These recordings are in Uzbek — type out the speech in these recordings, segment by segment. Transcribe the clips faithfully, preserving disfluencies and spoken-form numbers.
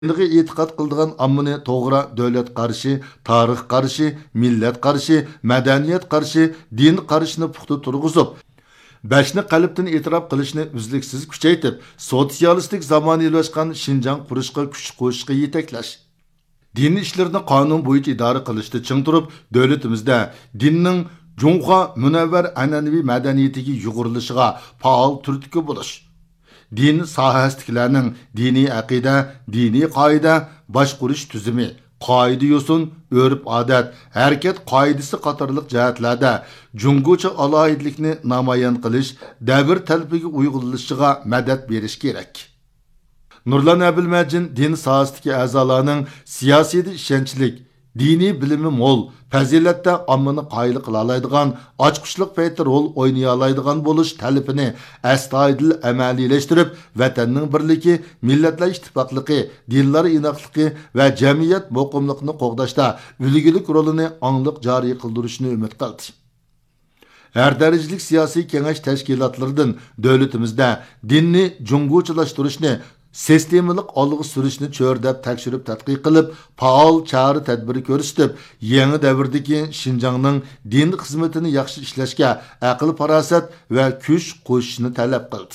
Diniga e'tiqod qiladigan ommani to'g'ri davlat qarshi, tarix qarshi, millat qarshi, madaniyat qarshi, din qarshini puxta turg'izib, bashni qalbdan e'tirof qilishni uzluksiz kuchaytirib, sotsialistik zamonaviylashgan Shinjang qurishga kuch qo'shishga yetaklash. Din ishlarini qonun bo'yicha idora qilishda ching turib, davlatimizda dinning Junxo munavvar an'anaviy madaniyatiga yughurilishiga faol turtki bo'lish. Din sohasidagilarning diniy aqida, diniy qoida, boshqurish tuzumi, qoida yo'sin, urf-odat, harakat qoidasi qatorliq jihatlarda jungocha alohidlikni namoyon qilish, davr talbiga uyg'unlashiga madad berish kerak. Nurlan Abilmajin din sohasidagi a'zolarning siyosiyda ishonchlik, diniy bilimi mo'l, fazilatda ommani qoyil qila oladigan, ochqishliq payti rol o'ynay oladigan bo'lish talabini astoydil amaliylashtirib, vatanning birligi, millatlar ittifoqligi, dinlar inoqligi va jamiyat muqimligini qo'g'dashda ulgulik rolini angliq joriy qildirishni umid qildi. Her darajalik siyosiy kengash tashkilotlaridan davlatimizda dinni jungochilashtirishni sistemalik olg'a surishni cho'rdab tekshirib tadqiq qilib, faol chora tadbiri ko'rsatib, yangi davrdagi Shinjongning din xizmatini yaxshi ishlashga aql farosat va kuch qo'shishni talab qildi.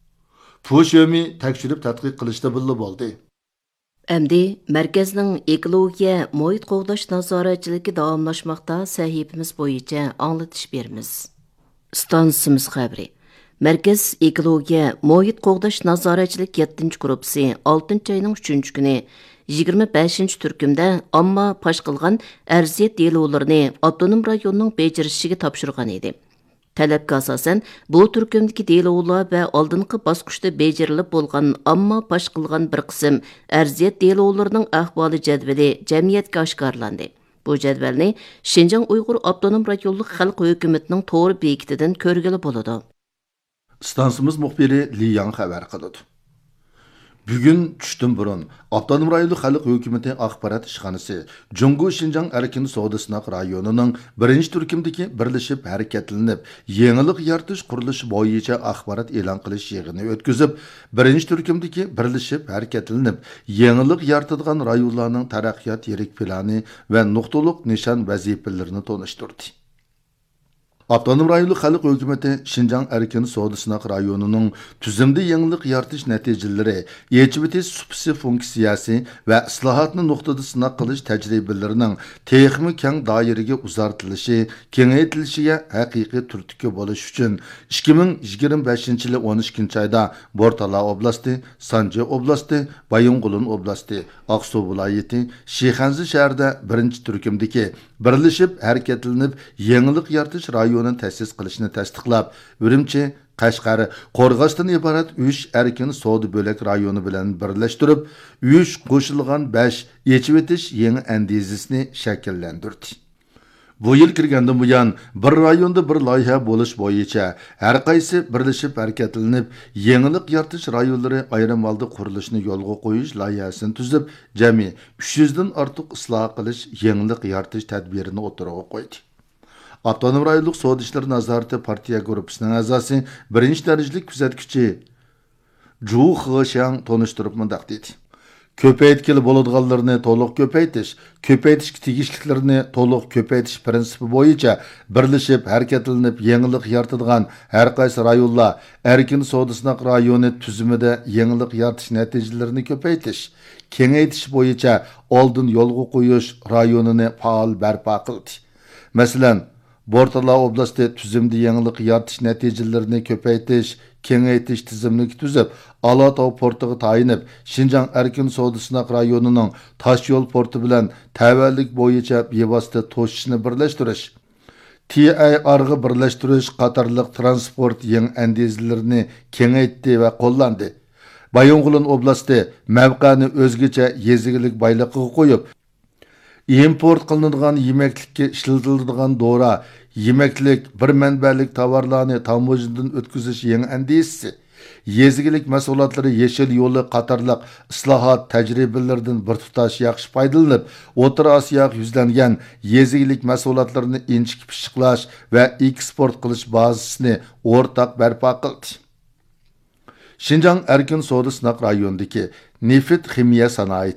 Bu sho'mi tekshirib tadqiq qilishda billi bo'ldi. Әмді, мәркәзнің экология, мұйт қоғдаш назаратчылығы давамлашмақта сәхипіміз бойынша аңлатыш берміз. Stansimiz xəbri. Mərkəz ekologiya, мұйт қоғдаш назаратчылық yettinchi qrupsi oltinchi ayının uchinchi günü yigirma beshinchi turkumda amma paş qılğan ərziyet delolarını Abdunum rayonunun becirişiga tapşırğan edi. Tələbə asasən, bu türkümdəki delolar və aldınqı basqışda becerilib bolğan amma paş qılğan bir qism ərziyet delolarının ahvalı cədvəli cəmiyyətə aşkarlandı. Bu cədvəlni Şinjan Uyğur Abdunum rayonluq xalq hökumətinin to'g'ri bekitidən körgəli boladı. Stansimiz muxbiri Li Yang xabar qiladi. Bugün tushdan burun Abdunum rayonluq xalq hökuməti axbarat ishxonasi Jungo Şinjan erkin savdo sınaq rayonining birinchi turkumdagi birlashib harakatlanib, yangilik yaratish qurilishi bo'yicha axborot e'lon qilish yig'ini o'tkazib, birinchi turkumdagi birlashib harakatlanib, yangilik yaratadigan rayonlarning taraqqiyot yirik plani va nuqtaliq nishon vazifalarini tanishtirdi. Abdunum rayonluq xalq hökuməti Şinjan erkin savdo sınaq rayonining tuzumda yangilik yaratish natijalari, yechibitish supsi funksiyasi va islohotni nuqtada sınaq qilish tajribalarining texmi keng doiraga uzartilishi, kengaytirilishiga haqiqiy turtki bo'lish uchun ikki ming yigirma beshinchi yil o'n ikkinchi oyda Bortala oblasti, Sanji oblasti, Bayonqulun oblasti, Aqsu viloyati, Shixanzi shahrida birinchi turkumdagi birlashib harakatlanib yangilik yaratish rayonini ta'sis qilishni tasdiqlab, Urumchi, Qashqari, Qo'rg'osdan iborat uch erkin savdo bo'lak rayoni bilan birlashtirib, uch qo'shilgan besh yechib etish yangi andizisini shakllantirdi. Bu yil kirgandan buyon bir rayonda bir loyiha bo'lish bo'yicha har qaysi birlashib harakatlanib, yangilik yaratish rayonlari ayrim holda qurilishni yo'lga qo'yish loyihasini tuzib, jami uch yuz dan ortiq isloh qilish, yangilik yaratish tadbirini o'tirg'a qo'ydi. Abdunum rayonluq savdo ishlari nazorati partiya guruhining a'zosi birinchi darajalik kuzatuvchi Zhu Xishang tonishtirib mundaq dedi. Ko'paytkili bo'ladiganlarni to'liq ko'paytish, ko'paytishga tegishliklarini to'liq ko'paytish prinsipi bo'yicha birlashib harakatlanib, yangilik yaratadigan har qaysi rayonlar erkin savdo sınaq rayoni tuzumida yangilik yaratish natijalarini ko'paytish, kengaytish bo'yicha oldin yo'lga qo'yish rayonini faol barpo qildi. Masalan, Bortala oblasti tuzumda yangilik yaratish natijalarini ko'paytish, kengaytish tizimini tuzib, Alatau portiga tayinib, Şinjan erkin savdo sınaq rayonining tosh yo'l porti bilan tavallik bo'yicha bevosita to'shishni birlashtirish, T I R'ga birlashtirish qatorliq transport yangi andizalarini kengaytdi va qo'llandi. Bayonqulun oblasti mavqani o'zgacha yezigilik boyliqiga qo'yib, import qilinadigan yemeklikka ishlatiladigan dora, yemeklik, bir manbalik tovarlarni tamojidan o'tkazish yangi andizasi, yezigilik mas'ulotlari yeshil yo'li qatorliq islohot tajribalaridan bir tutash yaxshi foydalanib, O'rta Osiyoga yuzlangan yezigilik mas'ulotlarini inchik pishiqlash va eksport qilish bazasini o'rtaq barpo qildi. Şinjan erkin savdo sınaq rayonidagi neft ximiya sanoati